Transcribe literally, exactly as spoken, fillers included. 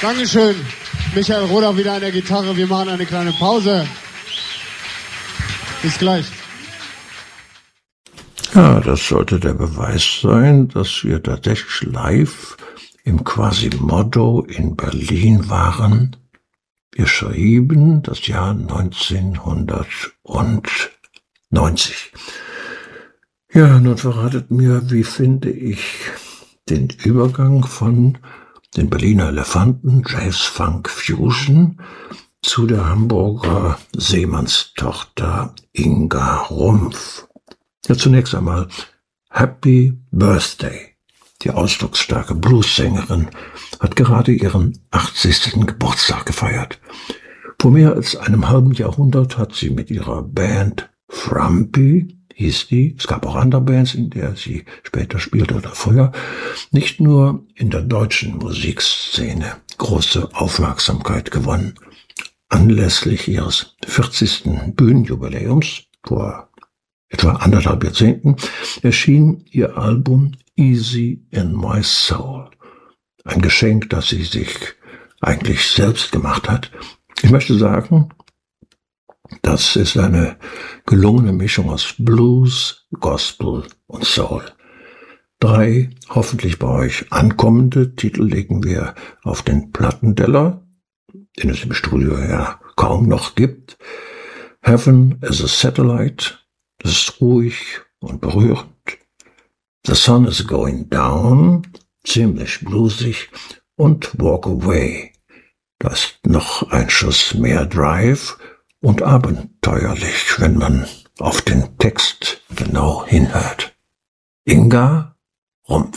Dankeschön. Michael Roder wieder an der Gitarre. Wir machen eine kleine Pause. Bis gleich. Ja, das sollte der Beweis sein, dass wir tatsächlich live im Quasimodo in Berlin waren. Wir schrieben das Jahr neunzehnhundertneunzig. Ja, nun verratet mir, wie finde ich den Übergang von den Berliner Elefanten, Jazz, Funk, Fusion zu der Hamburger Seemannstochter Inga Rumpf. Ja, zunächst einmal Happy Birthday. Die ausdrucksstarke Bluessängerin hat gerade ihren achtzigsten Geburtstag gefeiert. Vor mehr als einem halben Jahrhundert hat sie mit ihrer Band Frumpy, hieß die, es gab auch andere Bands, in der sie später spielte oder früher, nicht nur in der deutschen Musikszene große Aufmerksamkeit gewonnen. Anlässlich ihres vierzigsten Bühnenjubiläums vor etwa anderthalb Jahrzehnten erschien ihr Album Easy in My Soul. Ein Geschenk, das sie sich eigentlich selbst gemacht hat. Ich möchte sagen, das ist eine gelungene Mischung aus Blues, Gospel und Soul. Drei hoffentlich bei euch ankommende Titel legen wir auf den Plattenteller, den es im Studio ja kaum noch gibt. Heaven is a Satellite, das ist ruhig und berührend. The Sun is Going Down, ziemlich bluesig. Und Walk Away, das ist noch ein Schuss mehr Drive und abenteuerlich, wenn man auf den Text genau hinhört. Inga Rumpf.